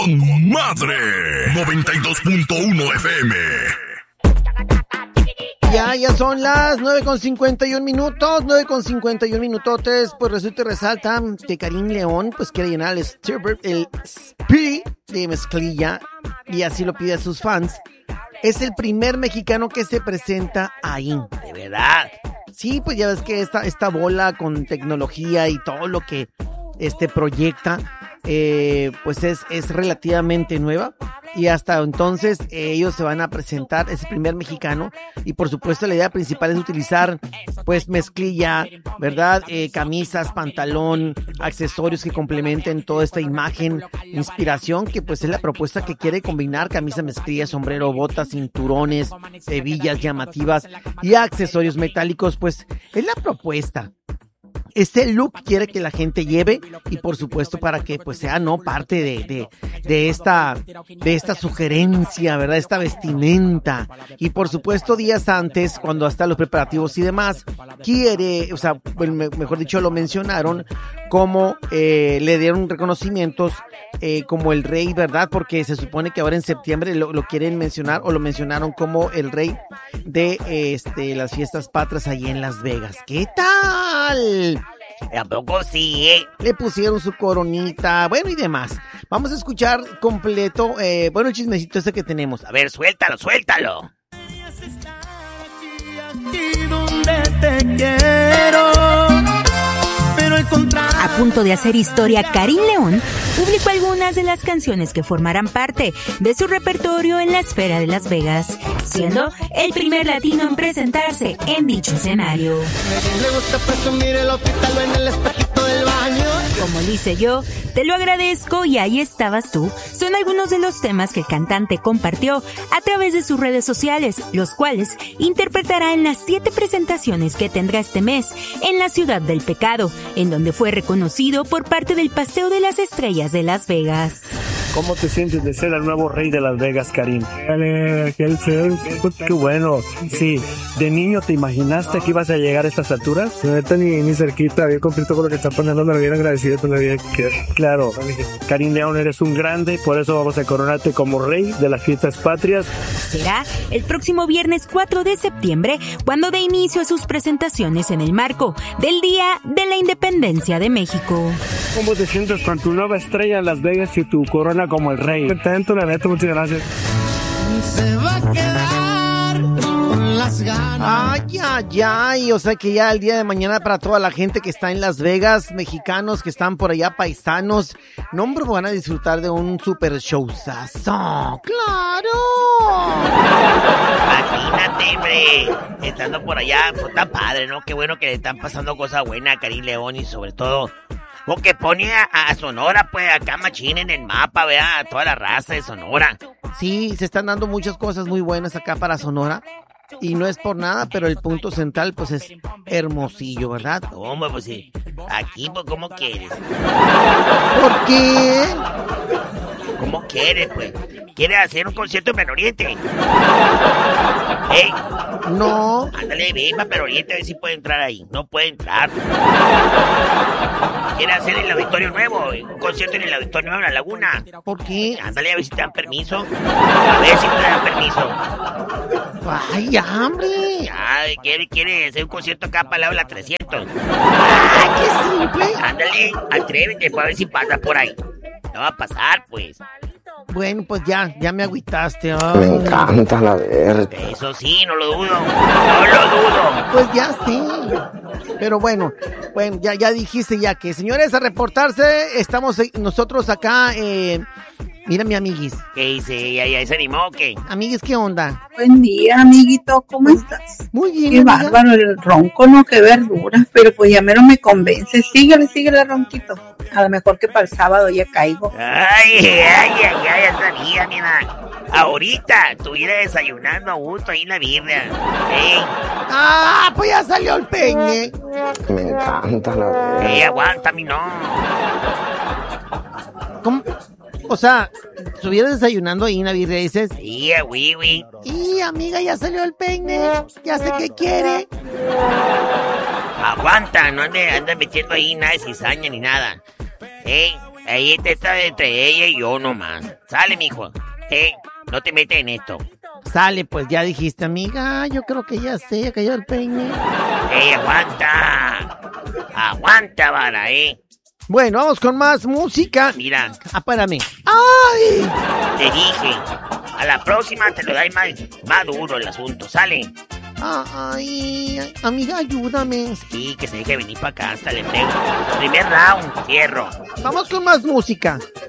con madre. 92.1 FM. Ya son las 9:51 minutos, 9:51 minutotes. Pues resulta y resalta que Karim León pues quiere llenar el Speedy de mezclilla, y así lo pide a sus fans. Es el primer mexicano que se presenta ahí. ¿De verdad? Sí, pues ya ves que esta bola con tecnología y todo lo que proyecta, pues es relativamente nueva. Y hasta entonces ellos se van a presentar, es el primer mexicano, y por supuesto la idea principal es utilizar pues mezclilla, ¿verdad? Camisas, pantalón, accesorios que complementen toda esta imagen, inspiración, que pues es la propuesta que quiere combinar: camisa, mezclilla, sombrero, botas, cinturones, hebillas llamativas y accesorios metálicos. Pues es la propuesta. Este look quiere que la gente lleve, y por supuesto para que pues sea parte de esta sugerencia, ¿verdad? Esta vestimenta. Y por supuesto días antes, cuando hasta los preparativos y demás, mejor dicho, lo mencionaron como le dieron reconocimientos como el rey, ¿verdad? Porque se supone que ahora en septiembre lo quieren mencionar, o lo mencionaron como el rey de las fiestas patrias allí en Las Vegas. ¿Qué tal? ¿A poco sí, Le pusieron su coronita, bueno, y demás. Vamos a escuchar completo, el chismecito que tenemos. A ver, suéltalo. Aquí donde te quiero, pero A punto de hacer historia, Karim León publicó algunas de las canciones que formarán parte de su repertorio en la esfera de Las Vegas, siendo el primer latino en presentarse en dicho escenario. le gusta presumir el hospital en el espejito del baño. Como lo hice yo, te lo agradezco y ahí estabas tú, son algunos de los temas que el cantante compartió a través de sus redes sociales, los cuales interpretará en las 7 presentaciones que tendrá este mes en la Ciudad del Pecado, en donde fue reconocido por parte del Paseo de las Estrellas de Las Vegas. ¿Cómo te sientes de ser el nuevo rey de Las Vegas, Karim? Qué bueno. Sí, ¿de niño te imaginaste que ibas a llegar a estas alturas? No, ni cerquita, bien completo con lo que está pasando, me lo bien agradecido con la vida que... Claro, Karim León, eres un grande, por eso vamos a coronarte como rey de las fiestas patrias. Será el próximo viernes 4 de septiembre cuando dé inicio a sus presentaciones en el marco del Día de la Independencia de México. ¿Cómo te sientes con tu nueva estrella en Las Vegas y tu corona como el rey? Contento, la neta, muchas gracias. Se va a quedar con las ganas. Ay, o sea que ya el día de mañana, para toda la gente que está en Las Vegas, mexicanos que están por allá, paisanos, no, hombre, van a disfrutar de un super showzazo. ¡Claro! Imagínate, hombre, estando por allá, pues está padre, ¿no? Qué bueno que le están pasando cosas buenas a Karim León, y sobre todo porque pone a Sonora, pues, acá machín en el mapa, vea, a toda la raza de Sonora. Sí, se están dando muchas cosas muy buenas acá para Sonora. Y no es por nada, pero el punto central, pues, es Hermosillo, ¿verdad? ¿Cómo? Pues sí. Aquí, pues, ¿cómo quieres? ¿Por qué? ¿Cómo quieres, pues? ¿Quieres hacer un concierto en Belo Oriente? ¿Eh? No. Ándale, ve para Belo Oriente a ver si puede entrar ahí. No puede entrar. ¿Quieres hacer el Auditorio Nuevo? Un concierto en el Auditorio Nuevo en La Laguna. ¿Por qué? Ándale a ver si te dan permiso. A ver si te dan permiso. ¡Ay, hombre! Ay, ¿quiere hacer un concierto acá para el lado de la 300? ¡Ay, qué simple! Ándale, atrévete, pues, a ver si pasa por ahí. No va a pasar, pues. Bueno, pues ya me agüitaste. Ay. Me encanta la verde. Eso sí, no lo dudo. No lo dudo. Pues ya sí. Pero bueno, ya dijiste ya que, señores, a reportarse, estamos nosotros acá, mira mi amiguis. ¿Qué dice? ¿Ya se animó o qué? Amiguis, ¿qué onda? Buen día, amiguito, ¿cómo estás? Muy bien, qué amiga. Bárbaro el ronco, no, qué verdura, pero pues ya menos me convence. Síguele, ronquito. A lo mejor que para el sábado ya caigo. Ay, ya sabía, mira. Ahorita estuviera desayunando a gusto ahí en la birria. Pues ya salió el peine. Me encanta la verde. Aguanta, mi no. ¿Cómo? O sea, ¿estuviera desayunando ahí en la birria, dices? Sí, güey. Y amiga, ya salió el peine. Ya sé qué quiere. Aguanta, no ande metiendo ahí nada de cizaña ni nada. Ahí está entre ella y yo nomás. Sale, mijo. No te metes en esto. Sale, pues ya dijiste, amiga. Yo creo que ya sé, cayó el peine. Aguanta. Aguanta, vara, Bueno, vamos con más música. Mira. Espérame. ¡Ay! Te dije. A la próxima te lo dais más duro el asunto. Sale. Ay, amiga, ayúdame. Sí, que se deje venir para acá hasta el empleo. Primer round, fierro. Vamos con más música.